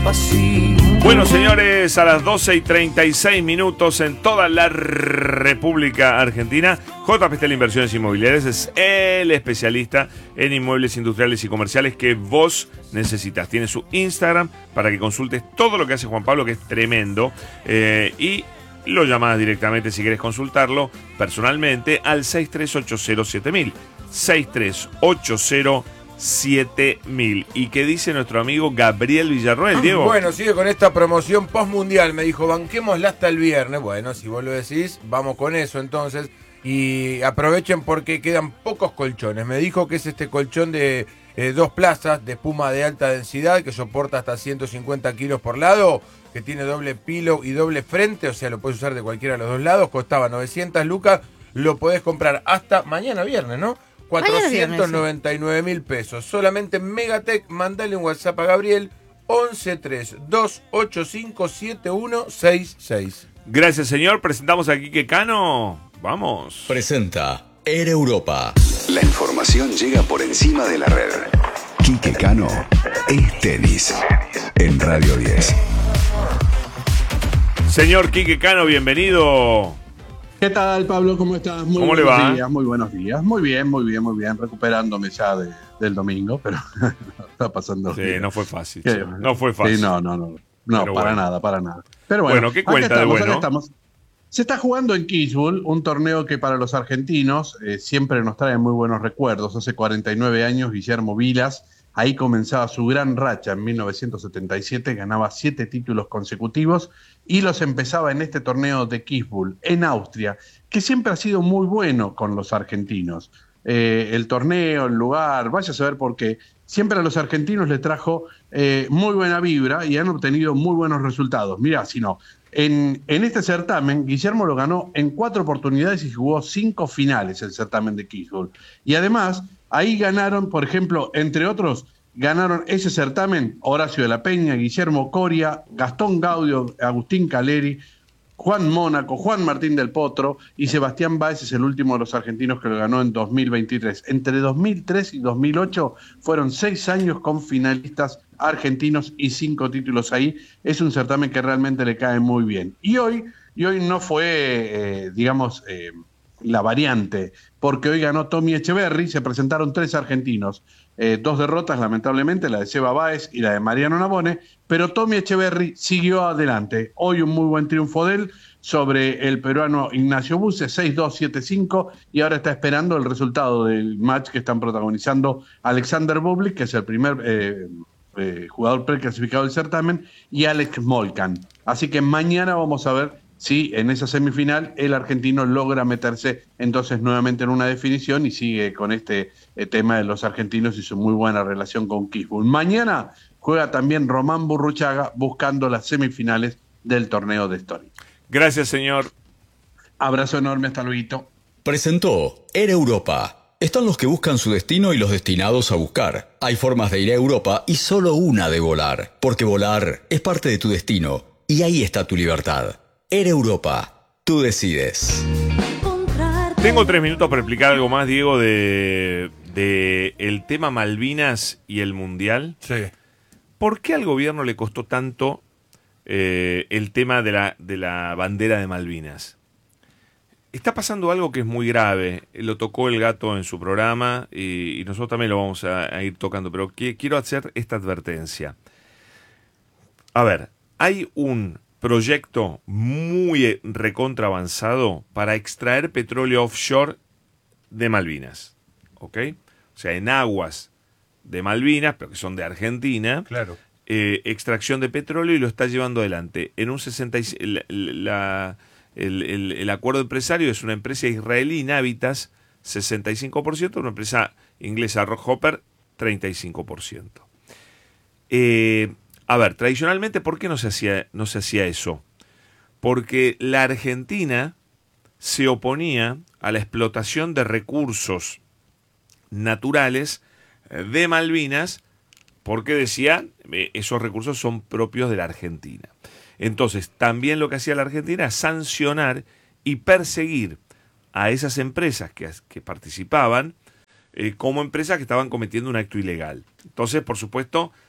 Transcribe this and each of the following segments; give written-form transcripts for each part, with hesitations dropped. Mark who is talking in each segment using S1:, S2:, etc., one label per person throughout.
S1: vacío.
S2: Bueno, señores, a las 12:36 en toda la República Argentina, J. Pestel Inversiones Inmobiliarias es el especialista en inmuebles industriales y comerciales que vos necesitas. Tiene su Instagram para que consultes todo lo que hace Juan Pablo, que es tremendo, y lo llamás directamente si querés consultarlo personalmente al 63807000. 63807000. ¿Y qué dice nuestro amigo Gabriel Villarroel, Diego?
S3: Bueno, sigue con esta promoción postmundial. Me dijo, banquémosla hasta el viernes. Bueno, si vos lo decís, vamos con eso entonces. Y aprovechen porque quedan pocos colchones. Me dijo que es este colchón de 2 plazas de espuma de alta densidad que soporta hasta 150 kilos por lado, que tiene doble pillow y doble frente, o sea, lo puedes usar de cualquiera de los dos lados. Costaba 900 lucas. Lo podés comprar hasta mañana viernes, ¿no? 499.000 pesos. Solamente en Megatech. Mandale un WhatsApp a Gabriel 1132857166.
S2: Gracias, señor. Presentamos a Quique Cano. Vamos.
S4: Presenta Air Europa.
S5: La información llega por encima de la red. Quique Cano es tenis en Radio 10.
S2: Señor Quique Cano, bienvenido.
S6: ¿Qué tal, Pablo? ¿Cómo estás?
S2: ¿Cómo le va?
S6: Días, muy buenos días. Muy bien. Recuperándome ya del domingo, pero está pasando.
S2: Sí,
S6: bien.
S2: No fue fácil.
S6: Sí,
S2: no fue fácil.
S6: Sí, no, para
S2: bueno.
S6: nada. Pero bueno,
S2: ¿qué cuenta de bueno?
S6: Acá estamos. Se está jugando en Kitzbühel, un torneo que para los argentinos siempre nos trae muy buenos recuerdos. Hace 49 años, Guillermo Vilas, ahí comenzaba su gran racha en 1977, ganaba 7 títulos consecutivos y los empezaba en este torneo de Kitzbühel, en Austria, que siempre ha sido muy bueno con los argentinos. El torneo, el lugar, vaya a saber por qué. Siempre a los argentinos les trajo muy buena vibra y han obtenido muy buenos resultados. Mirá, si no, en este certamen, Guillermo lo ganó en 4 oportunidades y jugó 5 finales el certamen de Kitzbühel. Y además, ahí ganaron, por ejemplo, entre otros, ganaron ese certamen Horacio de la Peña, Guillermo Coria, Gastón Gaudio, Agustín Caleri, Juan Mónaco, Juan Martín del Potro y Sebastián Báez es el último de los argentinos que lo ganó en 2023. Entre 2003 y 2008 fueron 6 años con finalistas argentinos y 5 títulos ahí. Es un certamen que realmente le cae muy bien. Y hoy no fue, la variante, porque hoy ganó Tommy Echeverry, se presentaron 3 argentinos. 2 derrotas, lamentablemente, la de Seba Báez y la de Mariano Navone, pero Tommy Echeverry siguió adelante. Hoy un muy buen triunfo de él sobre el peruano Ignacio Buse, 6-2, 7-5, y ahora está esperando el resultado del match que están protagonizando Alexander Bublik, que es el primer jugador preclasificado del certamen, y Alex Molcan. Así que mañana vamos a ver si en esa semifinal el argentino logra meterse entonces nuevamente en una definición y sigue con este tema de los argentinos y su muy buena relación con Kitzbühel. Mañana juega también Román Burruchaga buscando las semifinales del torneo de Story.
S2: Gracias, señor.
S6: Abrazo enorme, hasta luego.
S4: Presentó Air Europa. Están los que buscan su destino y los destinados a buscar. Hay formas de ir a Europa y solo una de volar. Porque volar es parte de tu destino y ahí está tu libertad. Air Europa, tú decides.
S2: Tengo 3 minutos para explicar algo más, Diego, de el tema Malvinas y el Mundial.
S3: Sí.
S2: ¿Por qué al gobierno le costó tanto el tema de la bandera de Malvinas? Está pasando algo que es muy grave. Lo tocó el gato en su programa y nosotros también lo vamos a ir tocando, pero quiero hacer esta advertencia. A ver, hay un proyecto muy recontra avanzado para extraer petróleo offshore de Malvinas, ¿ok? O sea, en aguas de Malvinas, pero que son de Argentina,
S3: Claro.
S2: Extracción de petróleo, y lo está llevando adelante. En un 65, el acuerdo empresario es una empresa israelí, Navitas, 65%, una empresa inglesa, Rockhopper, 35%. A ver, tradicionalmente, ¿por qué no se hacía eso? Porque la Argentina se oponía a la explotación de recursos naturales de Malvinas, porque decía, esos recursos son propios de la Argentina. Entonces, también lo que hacía la Argentina es sancionar y perseguir a esas empresas que participaban como empresas que estaban cometiendo un acto ilegal. Entonces, por supuesto,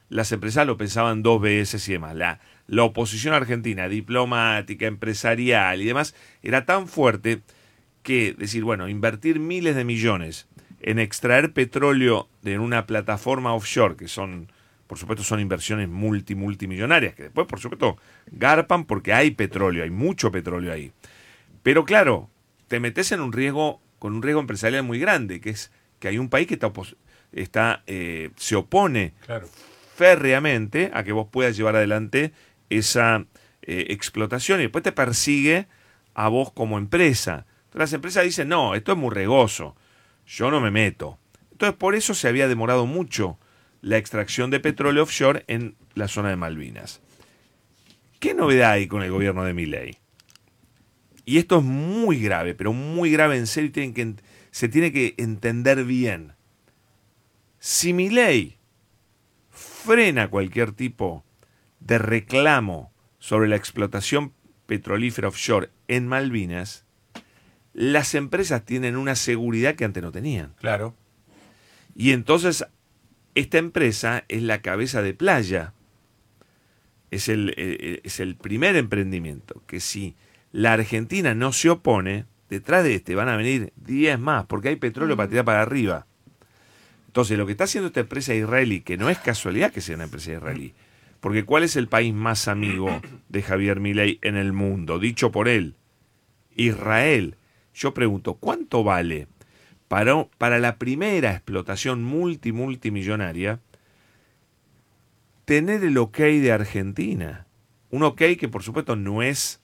S2: las empresas lo pensaban dos veces y demás. La oposición argentina, diplomática, empresarial y demás, era tan fuerte que decir, bueno, invertir miles de millones en extraer petróleo de una plataforma offshore, que son, por supuesto, son inversiones multimillonarias, que después, por supuesto, garpan porque hay petróleo, hay mucho petróleo ahí. Pero claro, te metes en un riesgo, con un riesgo empresarial muy grande, que es que hay un país que se opone férreamente a que vos puedas llevar adelante esa explotación y después te persigue a vos como empresa. Entonces las empresas dicen, no, esto es muy riesgoso, yo no me meto. Entonces por eso se había demorado mucho la extracción de petróleo offshore en la zona de Malvinas. ¿Qué novedad hay con el gobierno de Milei? Y esto es muy grave, pero muy grave en serio, se tiene que entender bien. Si Milei frena cualquier tipo de reclamo sobre la explotación petrolífera offshore en Malvinas, las empresas tienen una seguridad que antes no tenían.
S3: Claro.
S2: Y entonces esta empresa es la cabeza de playa. Es el primer emprendimiento que si la Argentina no se opone, detrás de este van a venir 10 más, porque hay petróleo para tirar para arriba. Entonces, lo que está haciendo esta empresa israelí, que no es casualidad que sea una empresa israelí, porque ¿cuál es el país más amigo de Javier Milei en el mundo? Dicho por él, Israel. Yo pregunto, ¿cuánto vale para la primera explotación multimillonaria tener el ok de Argentina? Un ok que por supuesto no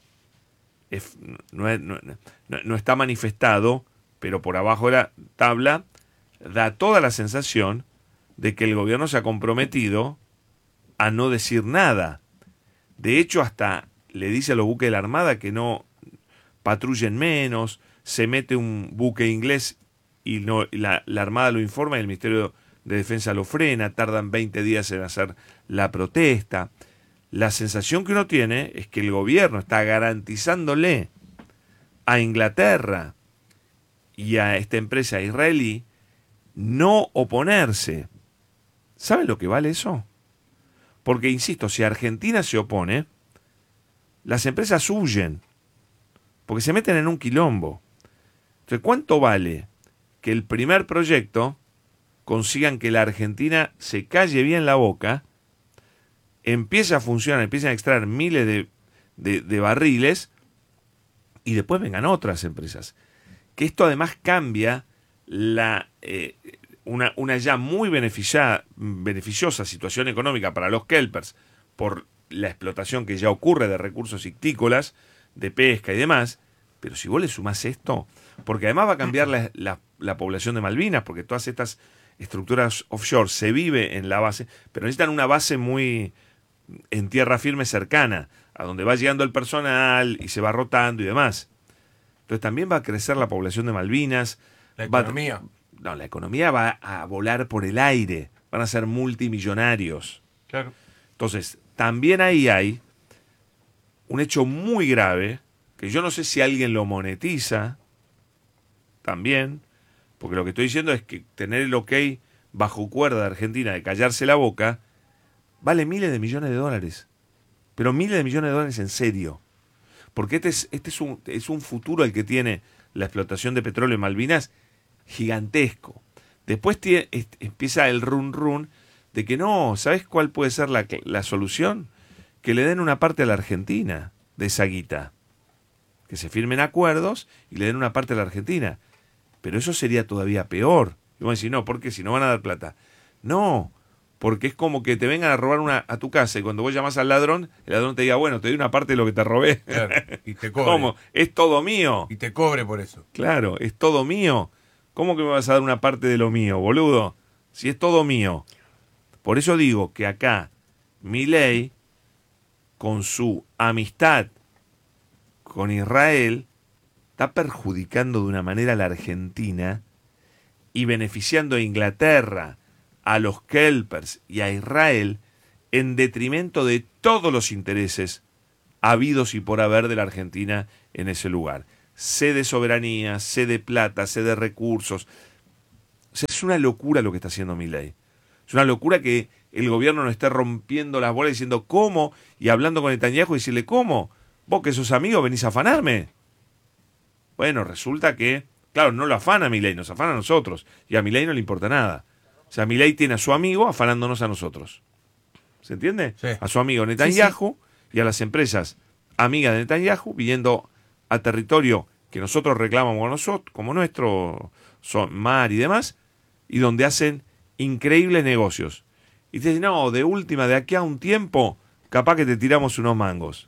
S2: está manifestado, pero por abajo de la tabla da toda la sensación de que el gobierno se ha comprometido a no decir nada. De hecho, hasta le dice a los buques de la Armada que no patrullen menos, se mete un buque inglés y la Armada lo informa y el Ministerio de Defensa lo frena, tardan 20 días en hacer la protesta. La sensación que uno tiene es que el gobierno está garantizándole a Inglaterra y a esta empresa israelí no oponerse. ¿Saben lo que vale eso? Porque, insisto, si Argentina se opone, las empresas huyen, porque se meten en un quilombo. Entonces, ¿cuánto vale que el primer proyecto consigan que la Argentina se calle bien la boca, empiece a funcionar, empiecen a extraer miles de barriles y después vengan otras empresas? Que esto además cambia una ya muy beneficiosa situación económica para los kelpers por la explotación que ya ocurre de recursos ictícolas, de pesca y demás. Pero si vos le sumás esto, porque además va a cambiar la población de Malvinas, porque todas estas estructuras offshore se vive en la base, pero necesitan una base muy en tierra firme cercana, a donde va llegando el personal y se va rotando y demás. Entonces también va a crecer la población de Malvinas.
S3: La economía.
S2: La economía va a volar por el aire, van a ser multimillonarios.
S3: Claro.
S2: Entonces, también ahí hay un hecho muy grave, que yo no sé si alguien lo monetiza también, porque lo que estoy diciendo es que tener el ok bajo cuerda de Argentina de callarse la boca vale miles de millones de dólares, pero miles de millones de dólares en serio, porque este es un futuro el que tiene la explotación de petróleo en Malvinas gigantesco. Después empieza el run de que no, ¿sabes cuál puede ser la solución? Que le den una parte a la Argentina de esa guita, que se firmen acuerdos y le den una parte a la Argentina. Pero eso sería todavía peor. Y vos decís, no, ¿por qué? Si no van a dar plata. No, porque es como que te vengan a robar a tu casa y cuando vos llamás al ladrón, el ladrón te diga, bueno, te doy una parte de lo que te robé.
S3: Claro, y te cobre.
S2: ¿Cómo? Es todo mío.
S3: Y te cobre por eso.
S2: Claro, es todo mío. ¿Cómo que me vas a dar una parte de lo mío, boludo? Si es todo mío. Por eso digo que acá Milei, con su amistad con Israel, está perjudicando de una manera a la Argentina y beneficiando a Inglaterra, a los kelpers y a Israel en detrimento de todos los intereses habidos y por haber de la Argentina en ese lugar. Sé de soberanía, sé de plata, sé de recursos. O sea, es una locura lo que está haciendo Milei. Es una locura que el gobierno nos esté rompiendo las bolas diciendo ¿cómo? Y hablando con Netanyahu y decirle ¿cómo? Vos que sos amigos venís a afanarme. Bueno, resulta que, claro, no lo afana Milei, nos afana a nosotros. Y a Milei no le importa nada. O sea, Milei tiene a su amigo afanándonos a nosotros. ¿Se entiende?
S3: Sí.
S2: A su amigo Netanyahu y a las empresas amigas de Netanyahu viniendo a territorio que nosotros reclamamos como nuestro, mar y demás, y donde hacen increíbles negocios. Y te dicen, no, de última, de aquí a un tiempo, capaz que te tiramos unos mangos.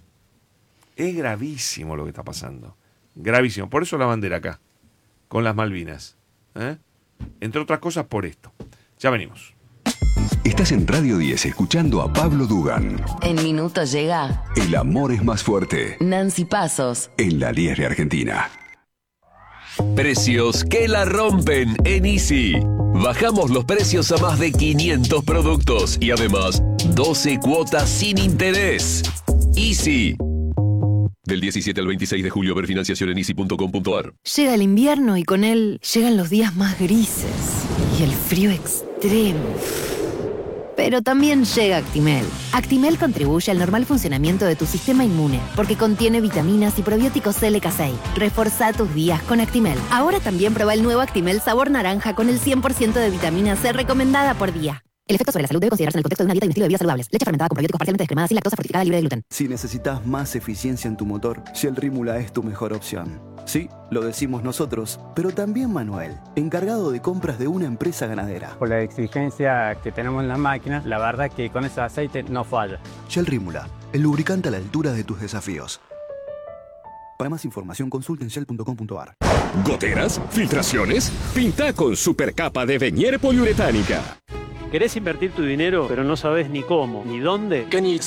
S2: Es gravísimo lo que está pasando. Gravísimo. Por eso la bandera acá, con las Malvinas. Entre otras cosas por esto. Ya venimos.
S5: Estás en Radio 10 escuchando a Pablo Dugan.
S1: En minutos llega
S5: El amor es más fuerte.
S1: Nancy Pasos.
S5: En la Liesre Argentina.
S7: Precios que la rompen en Easy. Bajamos los precios a más de 500 productos y además 12 cuotas sin interés. Easy. Del 17 al 26 de julio, ver financiación en easy.com.ar.
S8: Llega el invierno y con él llegan los días más grises y el frío extremo. Pero también llega Actimel. Actimel contribuye al normal funcionamiento de tu sistema inmune porque contiene vitaminas y probióticos LK6. Reforzá tus días con Actimel. Ahora también prueba el nuevo Actimel sabor naranja con el 100% de vitamina C recomendada por día. El efecto sobre la salud debe considerarse en el contexto de una dieta y un estilo de vida saludables. Leche fermentada con probióticos parcialmente descremada sin lactosa, fortificada, libre de gluten.
S9: Si necesitas más eficiencia en tu motor, Shell Rímula es tu mejor opción. Sí, lo decimos nosotros, pero también Manuel, encargado de compras de una empresa ganadera.
S10: Por la exigencia que tenemos en las máquinas, la verdad que con ese aceite no falla.
S9: Shell Rímula, el lubricante a la altura de tus desafíos. Para más información, consulta en shell.com.ar.
S7: ¿Goteras? ¿Filtraciones? Pinta con supercapa de Venier poliuretánica.
S11: ¿Querés invertir tu dinero, pero no sabes ni cómo, ni dónde?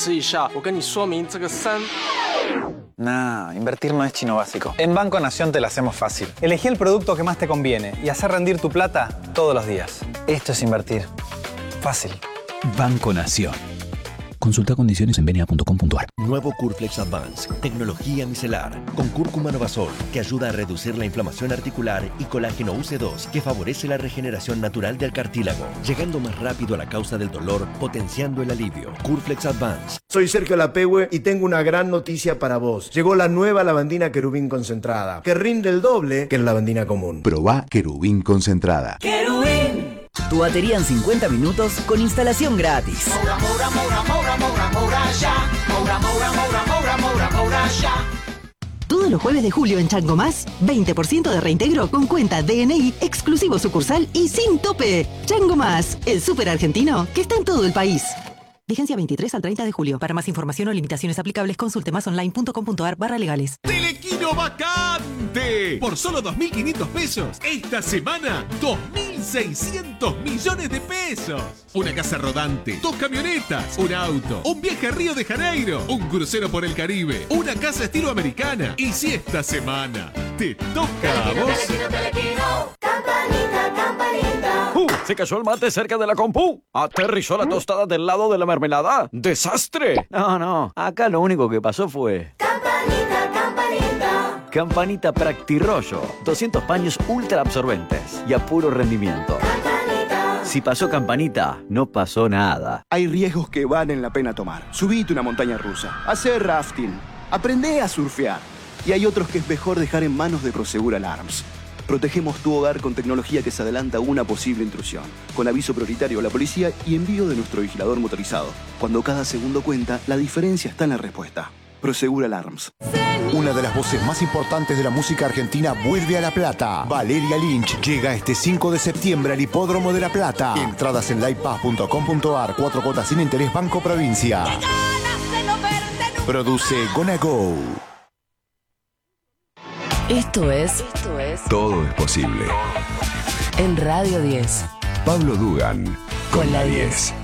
S12: Nah, invertir no es chino básico. En Banco Nación te lo hacemos fácil. Elegí el producto que más te conviene y hacer rendir tu plata todos los días. Esto es invertir. Fácil.
S4: Banco Nación. Consulta condiciones en bna.com.ar.
S13: Nuevo Curflex Advance, tecnología micelar, con cúrcuma novasol, que ayuda a reducir la inflamación articular, y colágeno UC2, que favorece la regeneración natural del cartílago, llegando más rápido a la causa del dolor, potenciando el alivio. Curflex Advance.
S14: Soy Sergio Lapehue y tengo una gran noticia para vos. Llegó la nueva lavandina Querubín concentrada, que rinde el doble que la lavandina común.
S5: Probá Querubín concentrada.
S15: ¡Querubín! Tu batería en 50 minutos con instalación gratis.
S16: Todos los jueves de julio en Chango Más, 20% de reintegro con cuenta DNI, exclusivo sucursal y sin tope. Chango Más, el súper argentino que está en todo el país. Vigencia 23 al 30 de julio. Para más información o limitaciones aplicables, consulte masonline.com.ar/legales.
S17: ¡Telequino vacante! Por solo 2.500 pesos. Esta semana, 2.600 millones de pesos. Una casa rodante, 2 camionetas, un auto, un viaje a Río de Janeiro, un crucero por el Caribe, una casa estilo americana. Y si esta semana te toca a vos...
S18: Telequino, campanita, campanita.
S19: Se cayó el mate cerca de la compu. Aterrizó la tostada del lado de la mermelada. ¡Desastre!
S20: No, acá lo único que pasó fue...
S18: Campanita, campanita.
S20: Campanita Practirollo. 200 paños ultra absorbentes y a puro rendimiento.
S18: Campanita.
S20: Si pasó Campanita, no pasó nada.
S21: Hay riesgos que valen la pena tomar. Subite una montaña rusa, hacer rafting, aprendé a surfear. Y hay otros que es mejor dejar en manos de Prosegur Alarms. Protegemos tu hogar con tecnología que se adelanta a una posible intrusión, con aviso prioritario a la policía y envío de nuestro vigilador motorizado. Cuando cada segundo cuenta, la diferencia está en la respuesta. Prosegur Alarms.
S22: Una de las voces más importantes de la música argentina vuelve a La Plata. Valeria Lynch llega este 5 de septiembre al Hipódromo de La Plata. Entradas en livepass.com.ar, 4 cuotas sin interés, Banco Provincia. Produce Gonna Go.
S1: Esto es
S5: Todo es posible.
S1: En Radio 10.
S5: Pablo Dugan con la 10.